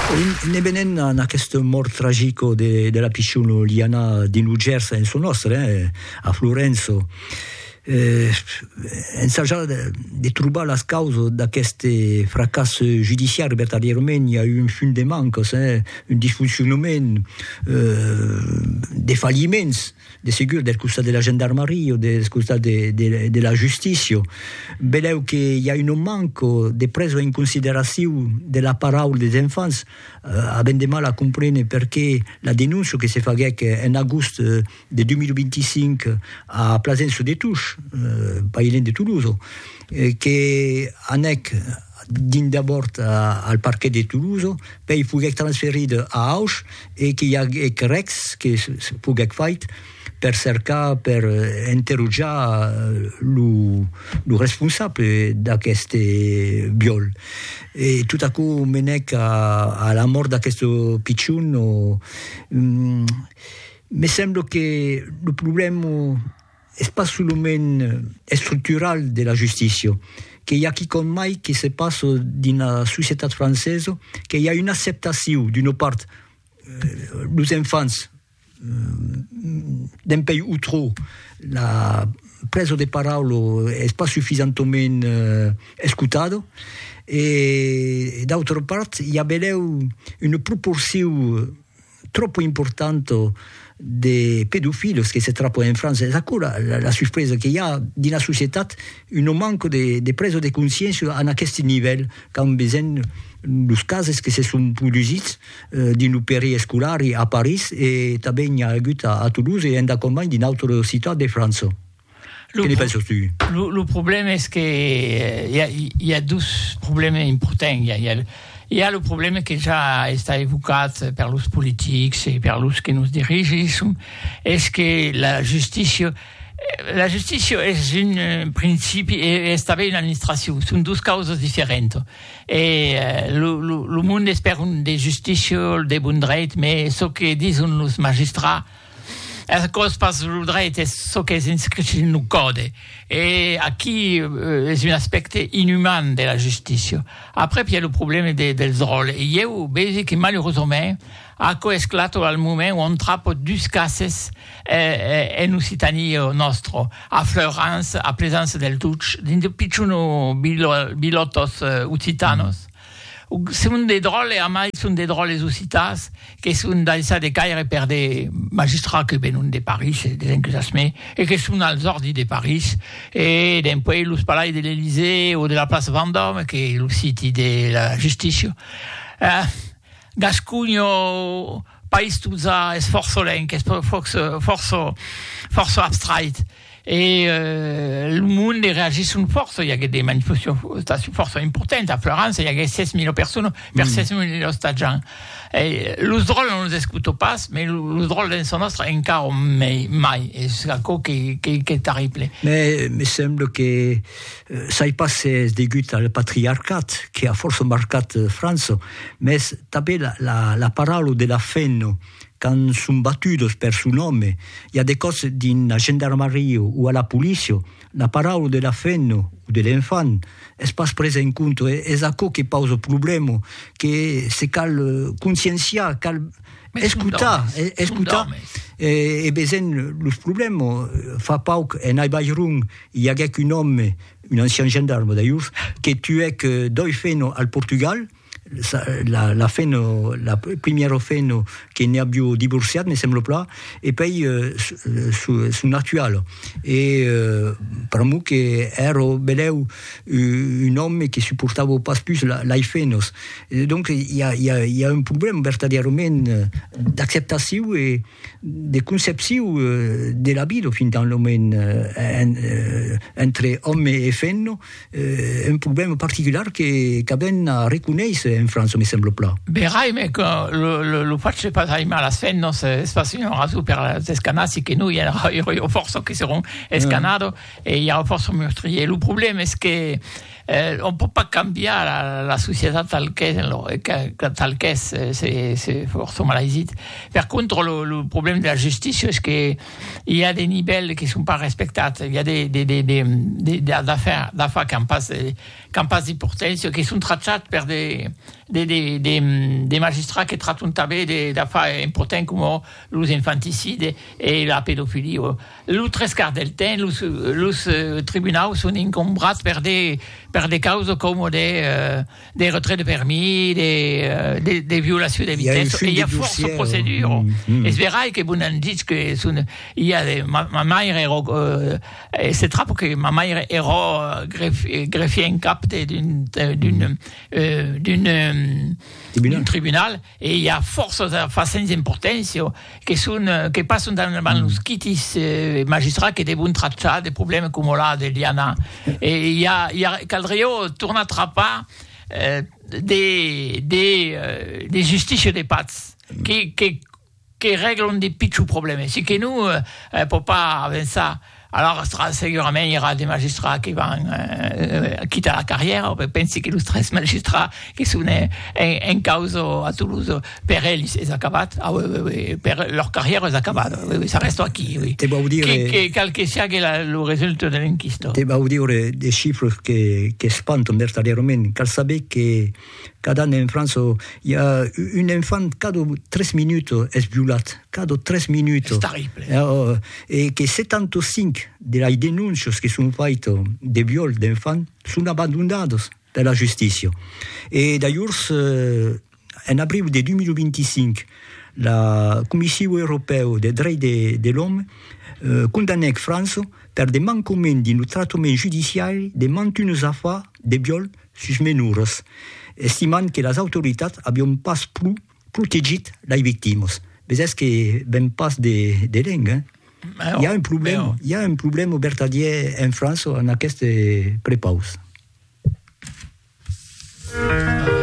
Ne venen a aquest mort tragico de la picciuna Liana di New Jersey in suo nostro, a Florenzo. Ensajar de trobar les causes d'aquest fracàs judiciari verdaderament hi ha un fund de manques, un disfuncionament, de falliments de segur del costat de la gendarmeria o del costat de la justícia. Vedeu que hi ha un manco de presa en consideració de la paraula dels infants, havent de mal a comprendre perquè la denúncia que se faguec en agost de 2025 a Plasencia de Touche, Païlen de Toulouse, que anec din d'abord al parquet de Toulouse, poi fuguec transferit a Auch e que hi haguec recs que fuguec fait per cercar, per interrogar lo responsable d'aquest viol. E tot a coup menec a la mort d'aquest pitxun. Me sembla que el problema és pas solament estructural de la justícia, que hi ha qui com mai que se passa dins la societat francesa, que hi ha una acceptació d'una part dels infants d'un pays outro, la presa de paraula és pas sufficientment escutada, e d'altra part hi ha una proporció troppo importante de pedofils que se trappano in Francia. És ancora la sorpresa che hi ha dins la societat un manco de presa de consciència a aquest nivell, com veiem els casos que se són produïts dins el periescolar a París e també hi ha hagut a Toulouse e en d'accompany dins altres ciutats de França. Què ne penses tu? Le problème est qu'il y a 12 problèmes importants. Il y a le problème que déjà est évoqué par les politiques et par ceux qui nous dirigent, est que la justice est un principe et est une administration. Ce sont deux causes différentes. Et le monde espère des justices, des bons droits, mais ce que disent les magistrats, la cause parce que le droit est ce qui est inscrit dans le code. Et qui est un aspect inhumain de la justice. Après, il y a le problème des drôles. Il y a eu, que malheureusement, a coesclato al moment où on trappe 12 cases en Occitanie nostro, a Florence, a Plaisance del Touch, dans des piccino bilotos occitanos. Sunt des drôles, a mai sunt des drôles occitans, que sunt d'alça de caire per des magistrats que venen de Paris, des enthousiasmés, et que sunt als ordis de Paris, et d'un peu los palais de l'Élysée ou de la place Vendôme, que est le site de la justice. Gascugno, país tutza és força lenc, és força abstrait. Et le monde réagit avec force. Il y a des manifestations force importantes. À Florence, il y a 16 000 personnes per 16 000 stagioni. Le drôle, on ne les écoute pas, mais le drôle dans son nostre encore mai. Et c'est quelque chose qui est terrible. Mais il me semble que ça y passe dégut al patriarcat, qui a force marqué France, mais també la parole de la femme, quand sont battudos per son nome, il y a des coses dans la gendarmerie ou à la police, la parole de la femme ou de l'enfant n'est pas prise en compte. Et c'est ça qui pose le problème, que c'est cal consciencier, cal escutar. Et bien, le problème, fa poc, en Aybaïrung, il y a un homme, un ancien gendarme d'ailleurs, qui tuait deux femmes au Portugal. La première femme qui n'est pas divorcée, me semble pas, et puis son actuel. Et pour moi, era un homme qui supportava pas plus les femmes. Donc, il y a un problème verdaderament d'acceptation et de conception de la vie, fin dans l'homme entre hommes et femmes, un problème particulier que ben à reconnaître en France, mi sembla pla. Berai, mais le faccio passare mal a Svenno, spazio raso per les scanassi che noi ero forse che seront escanado et il y a force meurtrier. Le problème est que on ne peut pas cambiare la société telle qu'elle c'est forcément malaisée. Par contre, le problème de la justice, c'est qu'il y a des niveaux qui ne sont pas respectés. Il y a des affaires qui en passent d'importance, qui sont traités par des des magistrats qui traitent des affaires importantes comme les infanticides et la pédophilie. Les 3/4 del temps, les tribunaux sont encombrés par des causes comme des retraits de permis, des violations de vitesse. Il y a force de procédure. Et c'est vrai que vous nous dites que il y a ma mère c'est très parce que ma mère era greffier en cap d'un tribunal et il y a force de façons importantes qui passent dans les quitis magistrats qui devono trattare des problèmes comme là de Diana et il y a caldrio tourne à trappa des justices des pattes qui règlent des petits problèmes. C'est que nous pour pas avancer. Alors, segurament il y aura des magistrats qui vont quitter la carrière. Penso que les 13 magistrats qui sont en cause à Toulouse, per elles, ils acabent. Ah oui, leur carrière est acabée. Oui, ça reste aquí. Oui. Quel que sia le résultat de l'enquête. Te va dire des chiffres qui espantent verdaderamente. Car savez que cada an en France, il y a un enfant cada 3 minutes est violé. Cada 3 minutes. C'est terrible. Et que 75 delle denunce che sono fatte di viol d'enfants sono abbandonate dalla giustizia. E d'ailleurs, en avril de 2025, la Commissione europea dei diritti dell'uomo condannò France per des manquements di trattamento giudiziario di 21 affaires de viol sur mineurs, estimant que les autorités n'avaient pas plus protégé les victimes. Mais est-ce que ben pas de langue? Il y a un problème vertadier en France en cette prépause.